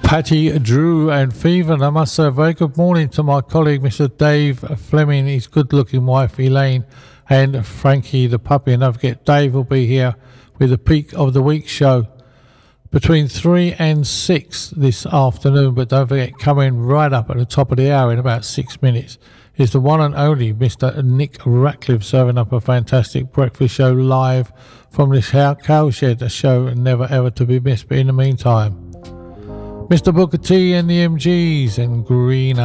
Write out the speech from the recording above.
Patty, Drew and Fever. And I must say a very good morning to my colleague Mr. Dave Fleming, his good looking wife Elaine and Frankie the puppy. And don't forget Dave will be here with the Peak of the Week show between 3 and 6 this afternoon. But don't forget, coming right up at the top of the hour in about 6 minutes is the one and only Mr. Nick Ratcliffe serving up a fantastic breakfast show live from this cowshed, a show never ever to be missed. But in the meantime, Mr. Booker T and the MGs and Green